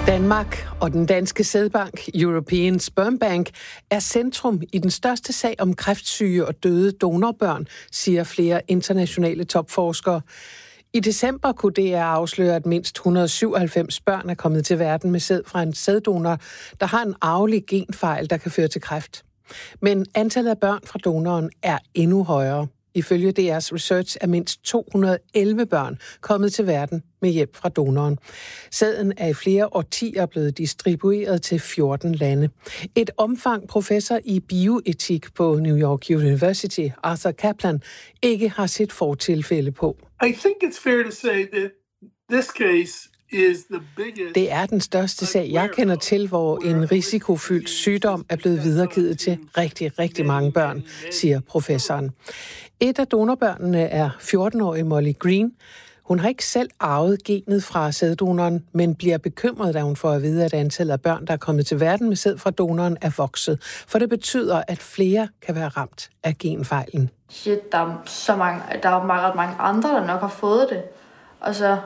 Danmark og den danske sædbank European Sperm Bank er centrum i den største sag om kræftsyge og døde donorbørn, siger flere internationale topforskere. I december kunne DR afsløre, at mindst 197 børn er kommet til verden med sæd fra en sæddonor, der har en arvelig genfejl, der kan føre til kræft. Men antallet af børn fra donoren er endnu højere. Ifølge DR's research er mindst 211 børn kommet til verden med hjælp fra donoren. Sæden er i flere årtier blevet distribueret til 14 lande. Et omfang professor i bioetik på New York University, Arthur Kaplan, ikke har set fortilfælde på. I think it's fair to say that this case is the biggest. Det er den største sag, jeg kender til, hvor en risikofyldt sygdom er blevet videregivet til rigtig mange børn, siger professoren. Et af donorbørnene er 14-årige Molly Green. Hun har ikke selv arvet genet fra sæddonoren, men bliver bekymret, da hun får at vide, at antallet af børn, der er kommet til verden med sæd fra donoren, er vokset. For det betyder, at flere kan være ramt af genfejlen. Shit, der er ret mange andre, der nok har fået det. Og så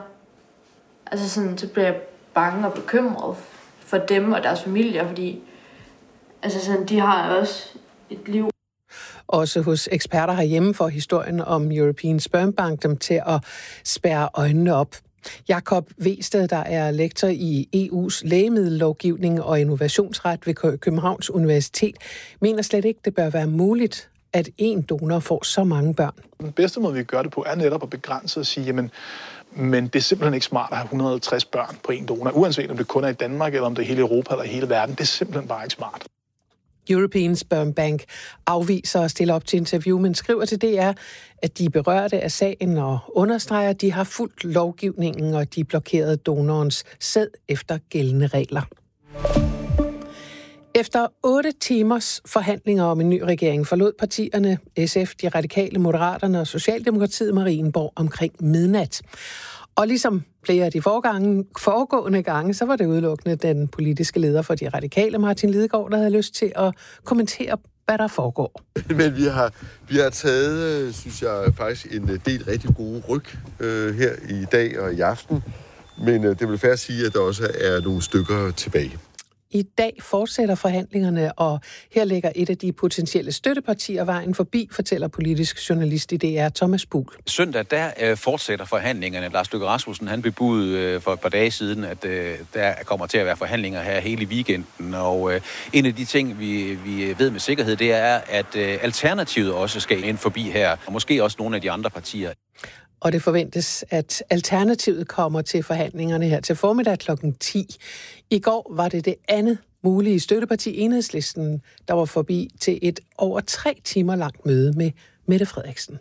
bliver jeg bange og bekymret for dem og deres familier, fordi de har også et liv. Også hos eksperter herhjemme får historien om European Sperm Bank dem til at spærre øjnene op. Jakob Vested, der er lektor i EU's lægemiddellovgivning og innovationsret ved Københavns Universitet, mener slet ikke, det bør være muligt, at en donor får så mange børn. Den bedste måde, vi gør det på, er netop at begrænse og sige, men det er simpelthen ikke smart at have 150 børn på en donor, uanset om det kun er i Danmark, eller om det er hele Europa eller hele verden. Det er simpelthen bare ikke smart. European Sperm Bank afviser at stille op til interview, men skriver til DR, at de berørte af sagen og understreger, at de har fulgt lovgivningen, og de blokerede donorens sæd efter gældende regler. Efter 8 timers forhandlinger om en ny regering forlod partierne SF, De Radikale, Moderaterne og Socialdemokratiet Marienborg omkring midnat. Og ligesom flere af de foregående gange, så var det udelukkende den politiske leder for De Radikale, Martin Lidegaard, der havde lyst til at kommentere, hvad der foregår. Men vi har taget, synes jeg, faktisk en del rigtig gode ryg her i dag og i aften. Men det vil fair sige, at der også er nogle stykker tilbage. I dag fortsætter forhandlingerne, og her ligger et af de potentielle støttepartier vejen forbi, fortæller politisk journalist i DR Thomas Buhl. Søndag, der fortsætter forhandlingerne. Lars Løkke Rasmussen, han bebudede for et par dage siden, at der kommer til at være forhandlinger her hele weekenden. Og en af de ting, vi ved med sikkerhed, det er, at Alternativet også skal ind forbi her, og måske også nogle af de andre partier. Og det forventes, at Alternativet kommer til forhandlingerne her til formiddag kl. 10. I går var det andet mulige støtteparti, Enhedslisten, der var forbi til et over 3 timer langt møde med Mette Frederiksen.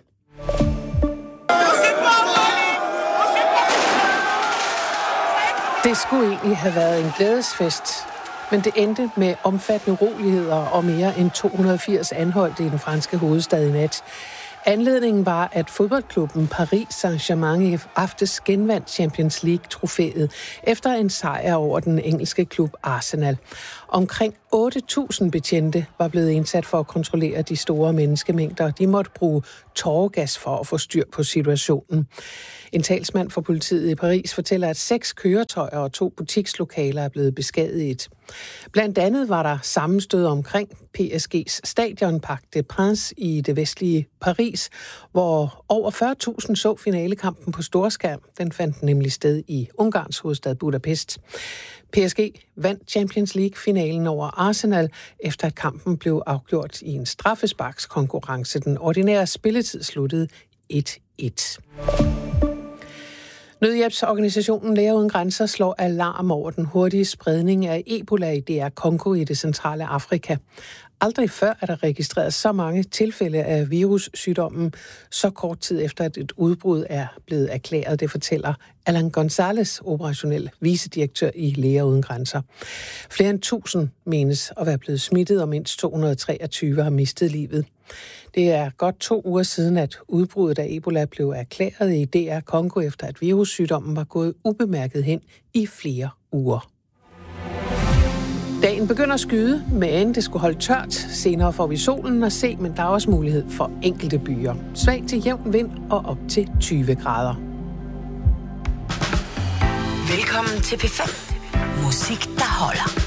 Det skulle egentlig have været en glædesfest, men det endte med omfattende uroligheder og mere end 280 anholdte i den franske hovedstad i nat. Anledningen var, at fodboldklubben Paris Saint-Germain i aftes genvandt Champions League-trofæet efter en sejr over den engelske klub Arsenal. Omkring 8.000 betjente var blevet indsat for at kontrollere de store menneskemængder. De måtte bruge tåregas for at få styr på situationen. En talsmand for politiet i Paris fortæller, at 6 køretøjer og 2 butikslokaler er blevet beskadiget. Blandt andet var der sammenstød omkring PSG's stadion Parc des Princes i det vestlige Paris, hvor over 40.000 så finalekampen på storskærm. Den fandt nemlig sted i Ungarns hovedstad Budapest. PSG vandt Champions League-finalen over Arsenal, efter at kampen blev afgjort i en straffesparkskonkurrence. Den ordinære spilletid sluttede 1-1. Nødhjælpsorganisationen Læger Uden Grænser slår alarm over den hurtige spredning af Ebola i DR Congo i det centrale Afrika. Aldrig før er der registreret så mange tilfælde af virussygdommen, så kort tid efter, at et udbrud er blevet erklæret. Det fortæller Alan Gonzalez, operationel vicedirektør i Læger Uden Grænser. Flere end 1000 menes at være blevet smittet, og mindst 223 har mistet livet. Det er godt 2 uger siden, at udbruddet af Ebola blev erklæret i DR Congo, efter at virussygdommen var gået ubemærket hen i flere uger. Dagen begynder at skyde, men det skulle holde tørt. Senere får vi solen at se, men der er også mulighed for enkelte byer. Svag til jævn vind og op til 20 grader. Velkommen til P5. Musik, der holder.